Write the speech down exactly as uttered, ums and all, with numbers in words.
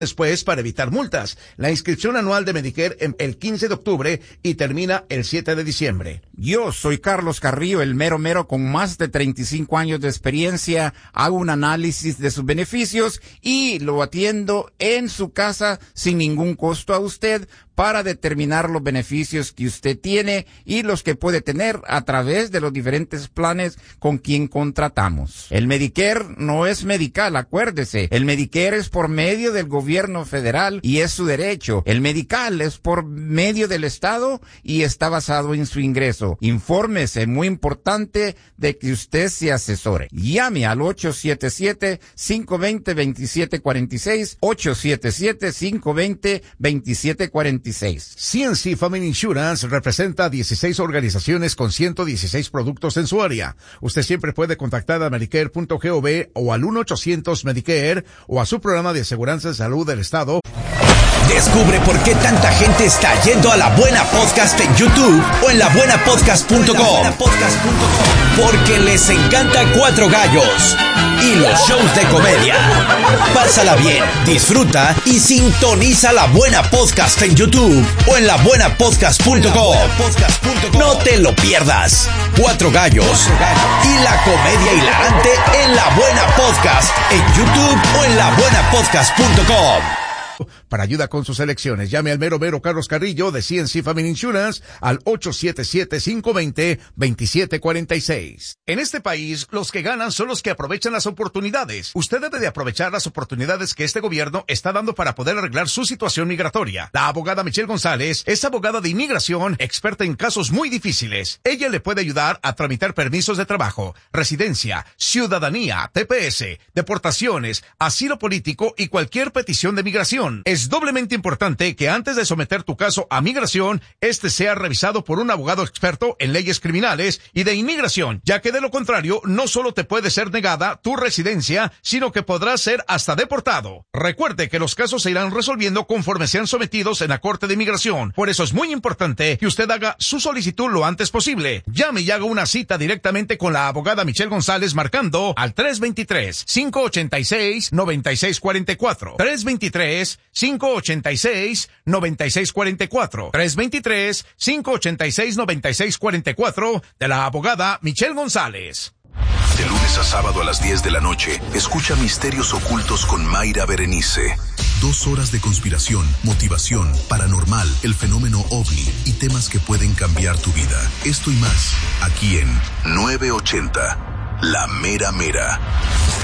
después para evitar multas. La inscripción anual de Medicare en el quince de octubre y termina el siete de diciembre. Yo soy Carlos Carrillo, el mero mero con más de treinta y cinco años de experiencia. Hago un análisis de sus beneficios y lo atiendo en su casa sin ningún costo a usted para determinar los beneficios que usted tiene y los que puede tener a través de los diferentes planes con quien contratamos. El Medicare no es medical, acuérdese. El Medicare es por medio del gobierno federal y es su derecho. El medical es por medio del Estado y está basado en su ingreso. Infórmese, muy importante, de que usted se asesore. Llame al ocho siete siete, cinco dos cero, dos siete cuatro seis, ocho siete siete, cinco dos cero, dos siete cuatro seis. C N C Family Insurance representa dieciséis organizaciones con ciento dieciséis productos en su área. Usted siempre puede contactar a medicare punto gov o al uno ochocientos Medicare o a su programa de aseguranza de salud del estado. Descubre por qué tanta gente está yendo a La Buena Podcast en YouTube o en la buena podcast punto com. Porque les encanta Cuatro Gallos y los shows de comedia. Pásala bien, disfruta y sintoniza La Buena Podcast en YouTube o en la buena podcast punto com. No te lo pierdas. Cuatro Gallos y la comedia hilarante en La Buena Podcast en YouTube o en la buena podcast punto com. Para ayuda con sus elecciones, llame al mero mero Carlos Carrillo de C N C Family Insurance al ocho siete siete, cinco dos cero, dos siete cuatro seis. En este país, los que ganan son los que aprovechan las oportunidades. Usted debe de aprovechar las oportunidades que este gobierno está dando para poder arreglar su situación migratoria. La abogada Michelle González es abogada de inmigración, experta en casos muy difíciles. Ella le puede ayudar a tramitar permisos de trabajo, residencia, ciudadanía, T P S, deportaciones, asilo político y cualquier petición de migración. Es doblemente importante que antes de someter tu caso a migración, este sea revisado por un abogado experto en leyes criminales y de inmigración, ya que de lo contrario, no solo te puede ser negada tu residencia, sino que podrás ser hasta deportado. Recuerde que los casos se irán resolviendo conforme sean sometidos en la Corte de Inmigración. Por eso es muy importante que usted haga su solicitud lo antes posible. Llame y haga una cita directamente con la abogada Michelle González marcando al tres dos tres, cinco ocho seis, nueve seis cuatro cuatro. tres dos tres, cinco ocho seis, nueve seis cuatro cuatro. tres dos tres, cinco ocho seis, nueve seis cuatro cuatro de la abogada Michelle González. De lunes a sábado a las diez de la noche, escucha Misterios Ocultos con Mayra Berenice. Dos horas de conspiración, motivación, paranormal, el fenómeno ovni y temas que pueden cambiar tu vida. Esto y más, aquí en nueve ochenta, La Mera Mera.